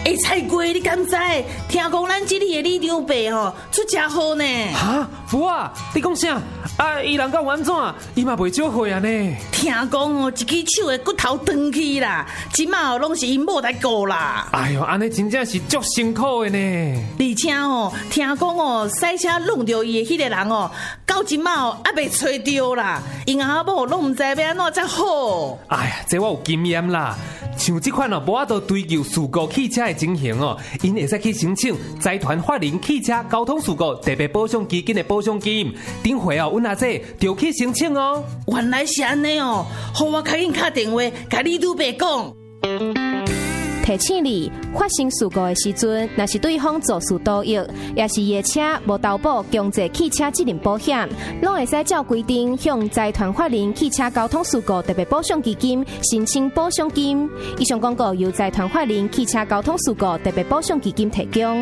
菜龟，你敢知？听讲咱这里的李长伯吼出真好呢。 哈，福啊，你讲啥？啊，伊人敢有安怎？伊嘛袂少岁啊呢。 听讲哦，一只手的骨头断去啦，即马拢是因某来顾啦。 哎呦，安尼真正是足辛苦的呢。 而且哦，听讲哦，赛车弄着伊的迄个人哦，到即马哦还袂找着啦，因阿某拢唔知要安怎才好。 哎呀，这我有经验啦。像这款哦，无法度追究事故汽车的情形哦，因会使去申请财团法人汽车交通事故特别保障基金的保障金。顶回哦，阮阿姐就去申请哦。 原来是安尼哦，好，我赶紧打电话甲李主编讲。 提醒你，发生事故的时阵，若是对方肇事逃逸，也是夜车无投保强制汽车责任保险，拢会使照规定向财团法人汽车交通事故特别保障基金申请保障金。以上广告由财团法人汽车交通事故特别保障基金提供。